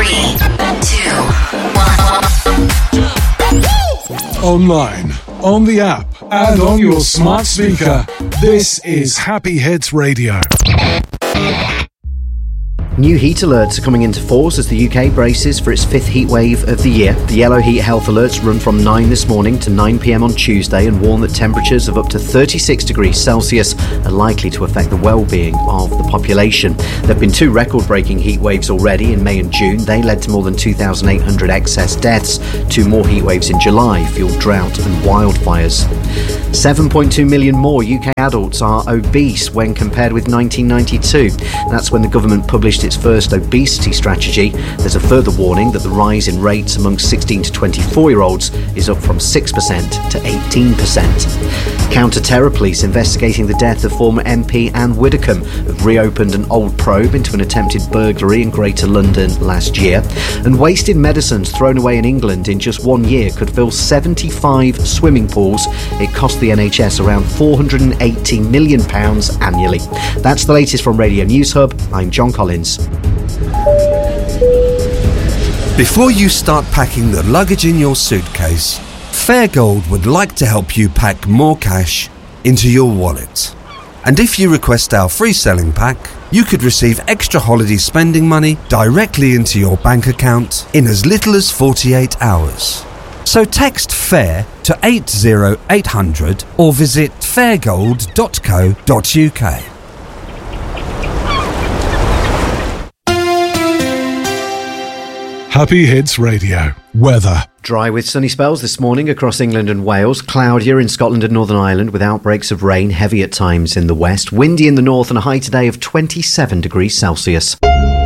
Online, on the app, and on your smart speaker. This is Happy Hits Radio. New heat alerts are coming into force as the UK braces for its fifth heat wave of the year. The yellow heat health alerts run from 9 this morning to 9 p.m. on Tuesday and warn that temperatures of up to 36 degrees Celsius are likely to affect the well-being of the population. There have been two record-breaking heat waves already in May and June. They led to more than 2,800 excess deaths. Two more heat waves in July fueled drought and wildfires. 7.2 million more UK adults are obese when compared with 1992. That's when the government published its first obesity strategy. There's a further warning that the rise in rates amongst 16 to 24-year-olds is up from 6% to 18%. Counter-terror police investigating the death of former MP Anne Widdecombe have reopened an old probe into an attempted burglary in Greater London last year. And wasted medicines thrown away in England in just 1 year could fill 75 swimming pools. It cost the NHS around £480 million annually. That's the latest from Radio News Hub. I'm John Collins. Before you start packing the luggage in your suitcase, Fairgold would like to help you pack more cash into your wallet. And if you request our free selling pack, you could receive extra holiday spending money directly into your bank account in as little as 48 hours. So text FAIR to 80800 or visit fairgold.co.uk. Happy Hits Radio. Weather. Dry with sunny spells this morning across England and Wales. Cloudier in Scotland and Northern Ireland with outbreaks of rain, heavy at times in the west. Windy in the north and a high today of 27 degrees Celsius.